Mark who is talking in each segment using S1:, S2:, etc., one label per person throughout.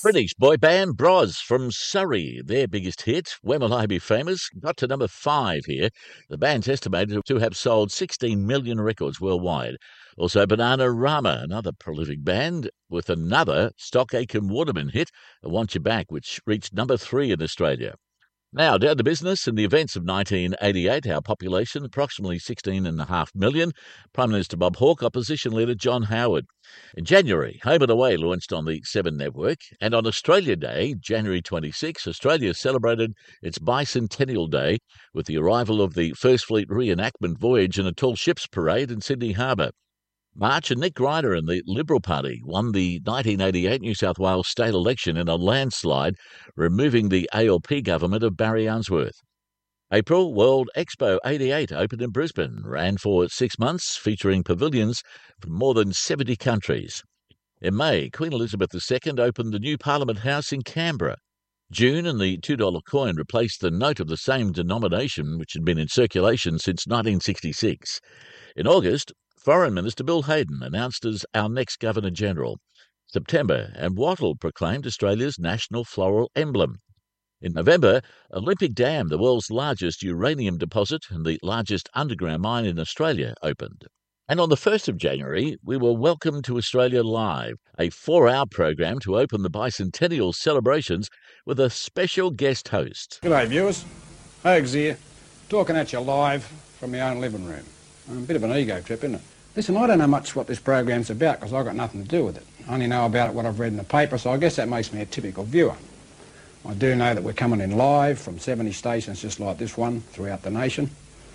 S1: British boy band Bros from Surrey, their biggest hit, When Will I Be Famous, got to number 5 here. The band's estimated to have sold 16 million records worldwide. Also Bananarama, another prolific band, with another Stock Aitken Waterman hit, I Want You Back, which reached number 3 in Australia. Now, down to business. In the events of 1988, our population, approximately 16.5 million. Prime Minister Bob Hawke, Opposition Leader John Howard. In January, Home and Away launched on the 7 network. And on Australia Day, January 26, Australia celebrated its Bicentennial Day with the arrival of the First Fleet reenactment voyage and a tall ships parade in Sydney Harbour. March, and Nick Ryder and the Liberal Party won the 1988 New South Wales state election in a landslide, removing the ALP government of Barry Unsworth. April, World Expo 88 opened in Brisbane, ran for 6 months, featuring pavilions from more than 70 countries. In May, Queen Elizabeth II opened the new Parliament House in Canberra. June, and the $2 coin replaced the note of the same denomination which had been in circulation since 1966. In August, Foreign Minister Bill Hayden announced as our next Governor-General. September, and wattle proclaimed Australia's national floral emblem. In November, Olympic Dam, the world's largest uranium deposit and the largest underground mine in Australia, opened. And on the 1st of January, we were Welcome to Australia Live, a 4-hour program to open the bicentennial celebrations with a special guest host.
S2: G'day viewers, Hogs here, talking at you live from my own living room. A bit of an ego trip, isn't it? Listen, I don't know much what this program's about because I've got nothing to do with it. I only know about it what I've read in the paper, so I guess that makes me a typical viewer. I do know that we're coming in live from 70 stations just like this one throughout the nation,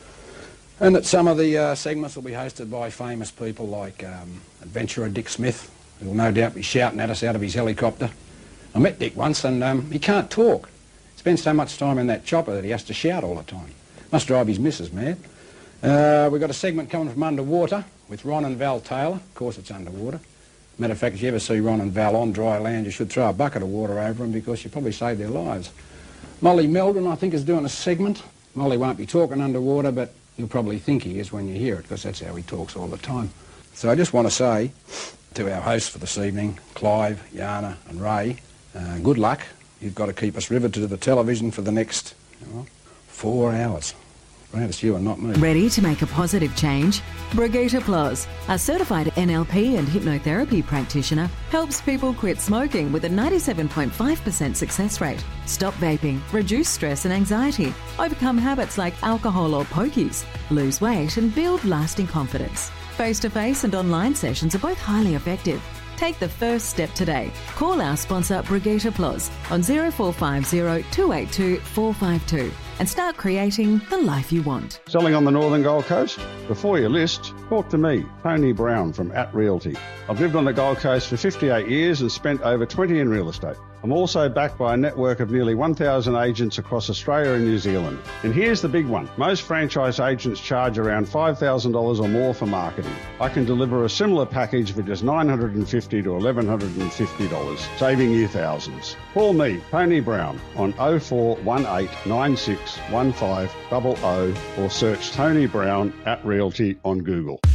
S2: and that some of the segments will be hosted by famous people like adventurer Dick Smith, who will no doubt be shouting at us out of his helicopter. I met Dick once and he can't talk. He spends so much time in that chopper that he has to shout all the time. Must drive his missus mad. We've got a segment coming from underwater with Ron and Val Taylor. Of course it's underwater. Matter of fact, if you ever see Ron and Val on dry land, you should throw a bucket of water over them because you probably saved their lives. Molly Meldon, I think, is doing a segment. Molly won't be talking underwater, but you'll probably think he is when you hear it because that's how he talks all the time. So I just want to say to our hosts for this evening, Clive, Yana and Ray, good luck. You've got to keep us riveted to the television for the next 4 hours. Glad it's you and not me.
S3: Ready to make a positive change? Brigitte Ploz, a certified NLP and hypnotherapy practitioner, helps people quit smoking with a 97.5% success rate, stop vaping, reduce stress and anxiety, overcome habits like alcohol or pokies, lose weight and build lasting confidence. Face-to-face and online sessions are both highly effective. Take the first step today. Call our sponsor Brigitte Ploz on 0450 282 452 and start creating the life you want.
S4: Selling on the Northern Gold Coast? Before you list, talk to me, Tony Brown from At Realty. I've lived on the Gold Coast for 58 years and spent over 20 in real estate. I'm also backed by a network of nearly 1,000 agents across Australia and New Zealand. And here's the big one. Most franchise agents charge around $5,000 or more for marketing. I can deliver a similar package for just $950 to $1,150, saving you thousands. Call me, Tony Brown, on 0418 96 1500 or search Tony Brown at Realty on Google.